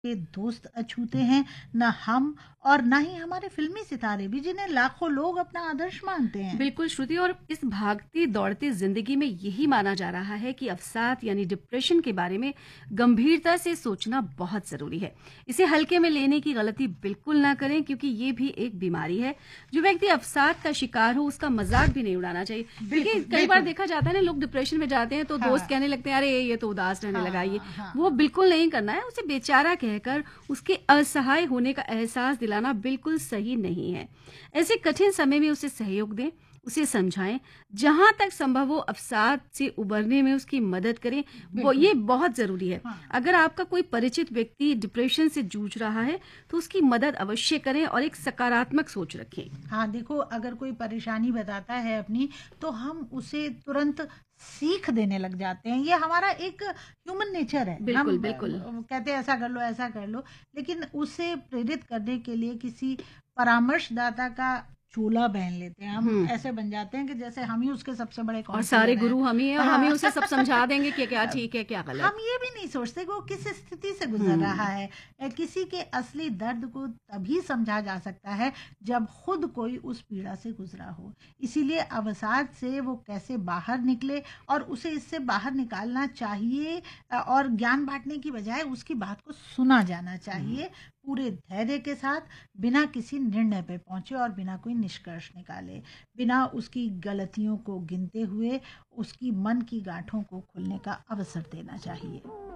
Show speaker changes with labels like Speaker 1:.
Speaker 1: के दोस्त अछूते हैं, न हम और न ही हमारे फिल्मी सितारे भी, जिन्हें लाखों लोग अपना आदर्श मानते हैं।
Speaker 2: बिल्कुल श्रुति, और इस भागती दौड़ती जिंदगी में यही माना जा रहा है कि अवसाद यानी डिप्रेशन के बारे में गंभीरता से सोचना बहुत जरूरी है। इसे हल्के में लेने की गलती बिल्कुल ना करें, क्योंकि ये भी एक बीमारी है। जो व्यक्ति अवसाद का शिकार हो उसका मजाक भी नहीं उड़ाना चाहिए, क्योंकि
Speaker 1: बिल्कुल,
Speaker 2: कई बार
Speaker 1: बिल्कुल।
Speaker 2: देखा जाता है ना, लोग डिप्रेशन में जाते हैं तो दोस्त
Speaker 1: हाँ,
Speaker 2: कहने लगते हैं अरे ये तो उदास रहने लगा। ये
Speaker 1: हाँ, हाँ,
Speaker 2: वो बिल्कुल नहीं करना है। उसे बेचारा कहकर उसके असहाय होने का एहसास दिलाना बिल्कुल सही नहीं है। ऐसे कठिन समय में उसे सहयोग दें, उसे समझाएं, जहां तक संभव हो अवसाद से उबरने में उसकी मदद करें। वो
Speaker 1: बिल्कुल।
Speaker 2: ये बहुत जरूरी है।
Speaker 1: हाँ,
Speaker 2: अगर आपका कोई परिचित व्यक्ति डिप्रेशन से जूझ रहा है तो उसकी मदद अवश्य करें और एक सकारात्मक सोच रखें।
Speaker 1: हाँ, देखो, अगर कोई परेशानी बताता है अपनी, तो हम उसे तुरंत सीख देने लग जाते हैं। ये हमारा एक ह्यूमन नेचर है। हम
Speaker 2: बिल्कुल बिल्कुल।
Speaker 1: कहते हैं ऐसा कर लो, ऐसा कर लो, लेकिन उसे प्रेरित करने के लिए किसी परामर्शदाता का चोला पहन लेते हैं। हम
Speaker 2: हम्म।
Speaker 1: ऐसे बन जाते हैं कि जैसे हम ही उसके सबसे बड़े
Speaker 2: और सारे
Speaker 1: काउंसलर हैं।
Speaker 2: गुरु हम ही हैं और हम ही
Speaker 1: हाँ।
Speaker 2: उसे सब समझा देंगे कि क्या ठीक है क्या गलत।
Speaker 1: हम ये भी नहीं सोचते कि वो किस स्थिति से गुजर रहा
Speaker 2: हम्म।
Speaker 1: है। किसी के असली दर्द को तभी समझा जा सकता है जब खुद कोई उस पीड़ा से गुजरा हो। इसीलिए अवसाद से वो कैसे बाहर निकले और उसे इससे बाहर निकालना चाहिए, और ज्ञान बांटने की बजाय उसकी बात को सुना जाना चाहिए, पूरे धैर्य के साथ, बिना किसी निर्णय पे पहुंचे और बिना कोई निष्कर्ष निकाले, बिना उसकी गलतियों को गिनते हुए उसकी मन की गांठों को खुलने का अवसर देना चाहिए।